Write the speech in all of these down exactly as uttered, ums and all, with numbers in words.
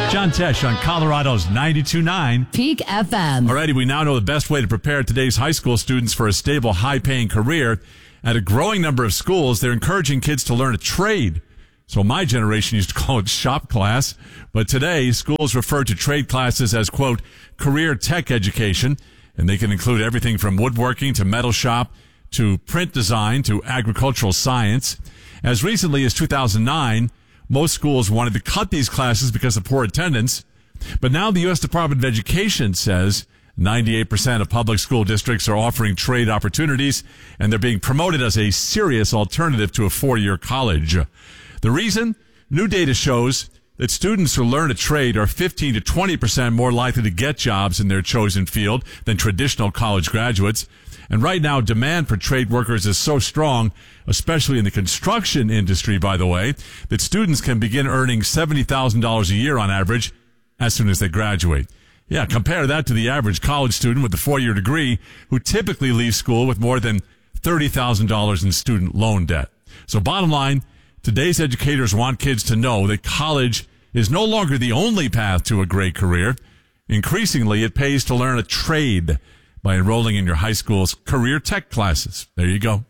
John Tesh on Colorado's ninety-two point nine Peak F M. Alrighty, we now know the best way to prepare today's high school students for a stable, high-paying career. At a growing number of schools, they're encouraging kids to learn a trade. So my generation used to call it shop class, but today schools refer to trade classes as, quote, career tech education, and they can include everything from woodworking to metal shop to print design to agricultural science. As recently as two thousand nine, most schools wanted to cut these classes because of poor attendance, but now the U S Department of Education says ninety-eight percent of public school districts are offering trade opportunities, and they're being promoted as a serious alternative to a four-year college. The reason? New data shows that students who learn a trade are fifteen to twenty percent more likely to get jobs in their chosen field than traditional college graduates. And right now, demand for trade workers is so strong, especially in the construction industry, by the way, that students can begin earning seventy thousand dollars a year on average as soon as they graduate. Yeah, compare that to the average college student with a four-year degree who typically leaves school with more than thirty thousand dollars in student loan debt. So bottom line, today's educators want kids to know that college is no longer the only path to a great career. Increasingly, it pays to learn a trade by enrolling in your high school's career tech classes. There you go.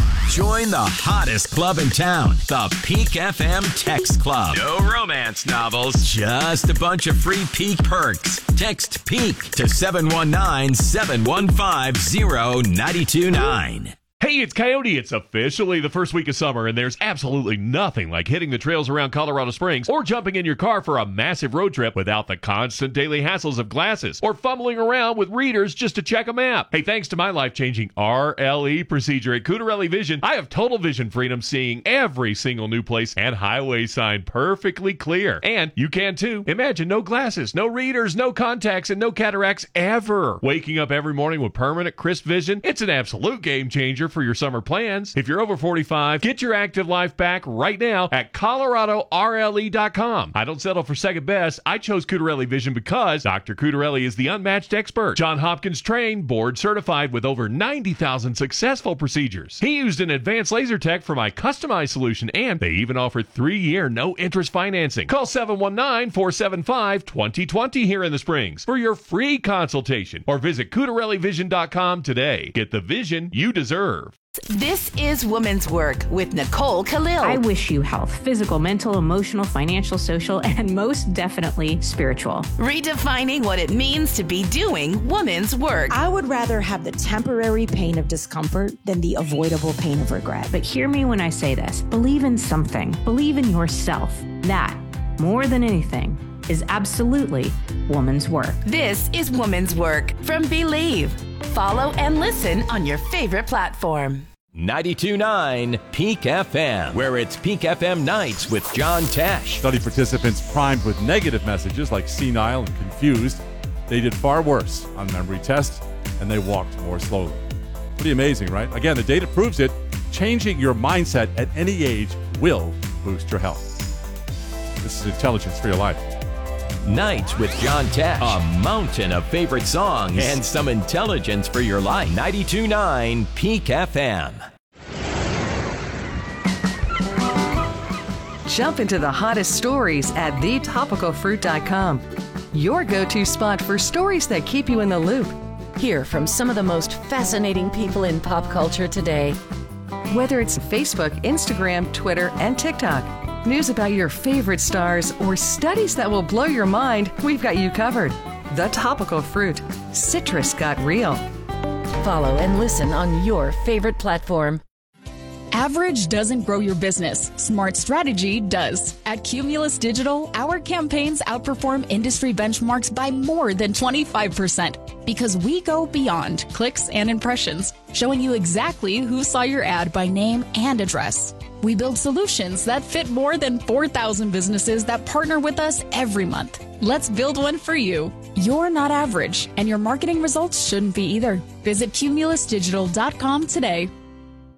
Join the hottest club in town, the Peak F M Text Club. No romance novels, just a bunch of free Peak perks. Text PEAK to seven one nine, seven one five, zero nine two nine. Hey, it's Coyote. It's officially the first week of summer, and there's absolutely nothing like hitting the trails around Colorado Springs or jumping in your car for a massive road trip without the constant daily hassles of glasses or fumbling around with readers just to check a map. Hey, thanks to my life-changing R L E procedure at Cutarelli Vision, I have total vision freedom, seeing every single new place and highway sign perfectly clear. And you can too. Imagine no glasses, no readers, no contacts, and no cataracts ever. Waking up every morning with permanent crisp vision, it's an absolute game changer for your summer plans. If you're over forty-five, get your active life back right now at Colorado R L E dot com. I don't settle for second best. I chose Cutarelli Vision because Doctor Cutarelli is the unmatched expert. John Hopkins trained, board certified with over ninety thousand successful procedures. He used an advanced laser tech for my customized solution, and they even offer three-year no-interest financing. Call seven one nine, four seven five, two zero two zero here in the Springs for your free consultation, or visit Cutarelli Vision dot com today. Get the vision you deserve. This is Women's Work with Nicole Khalil. I wish you health, physical, mental, emotional, financial, social, and most definitely spiritual. Redefining what it means to be doing women's work. I would rather have the temporary pain of discomfort than the avoidable pain of regret. But hear me when I say this. Believe in something. Believe in yourself. That, more than anything, is absolutely woman's work. This is Woman's Work from Believe. Follow and listen on your favorite platform. ninety-two point nine Peak F M, where it's Peak F M Nights with John Tesh. Study participants primed with negative messages like senile and confused. They did far worse on memory tests, and they walked more slowly. Pretty amazing, right? Again, the data proves it. Changing your mindset at any age will boost your health. This is intelligence for your life. Nights with John Tesh. A mountain of favorite songs and some intelligence for your life. ninety-two point nine Peak F M. Jump into the hottest stories at the topical fruit dot com. Your go-to spot for stories that keep you in the loop. Hear from some of the most fascinating people in pop culture today. Whether it's Facebook, Instagram, Twitter, and TikTok. News about your favorite stars or studies that will blow your mind, we've got you covered. The Topical Fruit. Citrus got real. Follow and listen on your favorite platform. Average doesn't grow your business. Smart strategy does. At Cumulus Digital, our campaigns outperform industry benchmarks by more than twenty-five percent because we go beyond clicks and impressions, showing you exactly who saw your ad by name and address. We build solutions that fit more than four thousand businesses that partner with us every month. Let's build one for you. You're not average, and your marketing results shouldn't be either. Visit Cumulus Digital dot com today.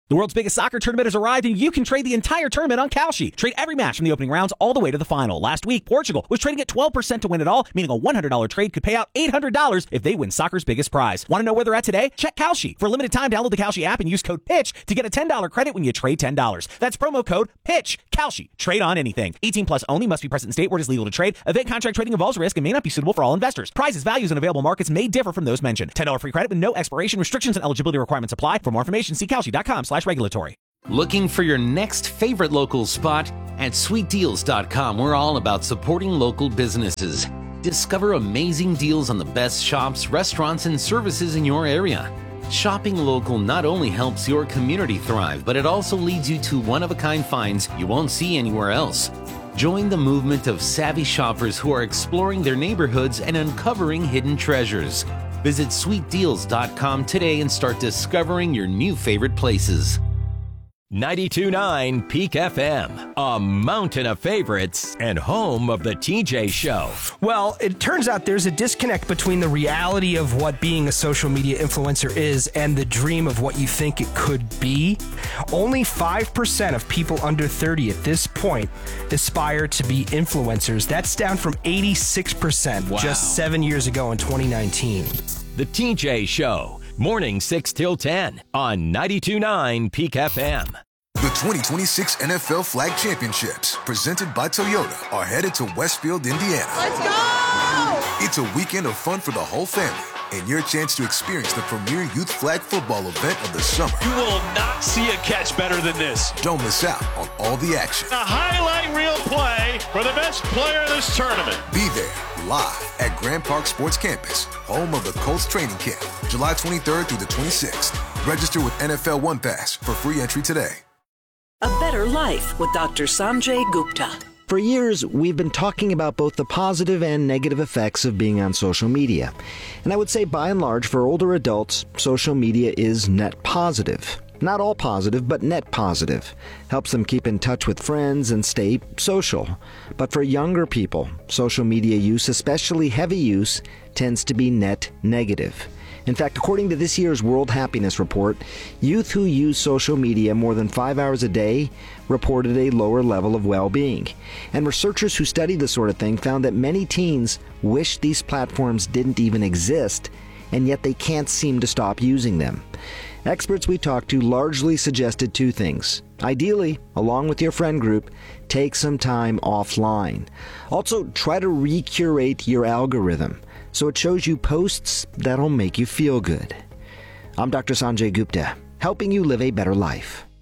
The world's biggest soccer tournament has arrived, and you can trade the entire tournament on Kalshi. Trade every match from the opening rounds all the way to the final. Last week, Portugal was trading at twelve percent to win it all, meaning a one hundred dollars trade could pay out eight hundred dollars if they win soccer's biggest prize. Want to know where they're at today? Check Kalshi. For a limited time, download the Kalshi app and use code PITCH to get a ten dollars credit when you trade ten dollars. That's promo code PITCH. Kalshi. Trade on anything. eighteen plus only. Must be present in state where it is legal to trade. Event contract trading involves risk and may not be suitable for all investors. Prizes, values, and available markets may differ from those mentioned. ten dollars free credit with no expiration. Restrictions and eligibility requirements apply. For more information, see Kalshi.com slash regulatory. Looking for your next favorite local spot? At sweet deals dot com, we're all about supporting local businesses. Discover amazing deals on the best shops, restaurants, and services in your area. Shopping local not only helps your community thrive, but it also leads you to one-of-a-kind finds you won't see anywhere else. Join the movement of savvy shoppers who are exploring their neighborhoods and uncovering hidden treasures. Visit sweet deals dot com today and start discovering your new favorite places. ninety-two point nine Peak F M, a mountain of favorites and home of the T J Show. Well, it turns out there's a disconnect between the reality of what being a social media influencer is and the dream of what you think it could be. Only five percent of people under thirty at this point aspire to be influencers. That's down from eighty-six percent wow. just seven years ago in twenty nineteen. The T J Show. Morning six till ten on ninety-two point nine Peak F M. The twenty twenty-six N F L Flag Championships, presented by Toyota, are headed to Westfield, Indiana. Let's go! It's a weekend of fun for the whole family and your chance to experience the premier youth flag football event of the summer. You will not see a catch better than this. Don't miss out on all the action. A highlight reel play for the best player in this tournament. Be there live at Grand Park Sports Campus, home of the Colts training camp, July twenty-third through the twenty-sixth. Register with N F L One Pass for free entry today. A Better Life with Doctor Sanjay Gupta. For years, we've been talking about both the positive and negative effects of being on social media. And I would say, by and large, for older adults, social media is net positive. Not all positive, but net positive. Helps them keep in touch with friends and stay social. But for younger people, social media use, especially heavy use, tends to be net negative. In fact, according to this year's World Happiness Report, youth who use social media more than five hours a day reported a lower level of well-being. And researchers who studied this sort of thing found that many teens wish these platforms didn't even exist, and yet they can't seem to stop using them. Experts we talked to largely suggested two things. Ideally, along with your friend group, take some time offline. Also, try to recurate your algorithm so it shows you posts that'll make you feel good. I'm Doctor Sanjay Gupta, helping you live a better life.